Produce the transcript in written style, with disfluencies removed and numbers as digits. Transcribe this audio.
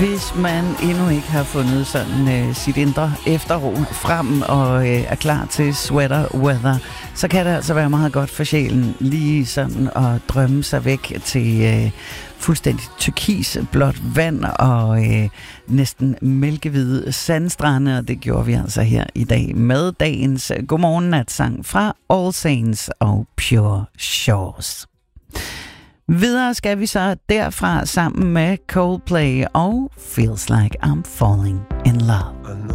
Hvis man endnu ikke har fundet sådan sit indre efterro frem og er klar til sweater weather, så kan det altså være meget godt for sjælen lige sådan at drømme sig væk til fuldstændig turkis blåt vand og næsten mælkehvide sandstrande, og det gjorde vi altså her i dag med dagens godmorgen-natsang fra All Saints og Pure Shores. Videre skal vi så derfra sammen med Coldplay og Feels Like I'm Falling in Love.